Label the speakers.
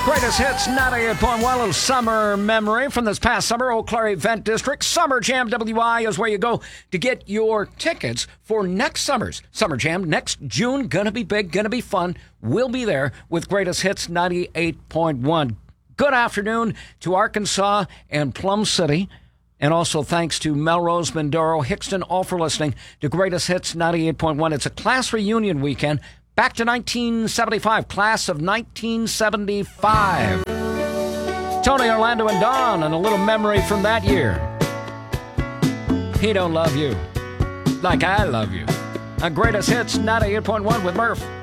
Speaker 1: Greatest hits, 98.1, little summer memory from this past summer. Eau Claire Event District. Summer Jam WI is where you go to get your tickets for next summer's Summer Jam. Next June, gonna be big, gonna be fun. We'll be there with Greatest Hits 98.1. Good afternoon to Arkansas and Plum City. And also thanks to Melrose, Mindoro, Hickston, all for listening to Greatest Hits 98.1. It's a class reunion weekend. Back to 1975, class of 1975. Tony, Orlando, and Don, and a little memory from that year. He don't love you like I love you. Greatest Hits 98.1 with Murph.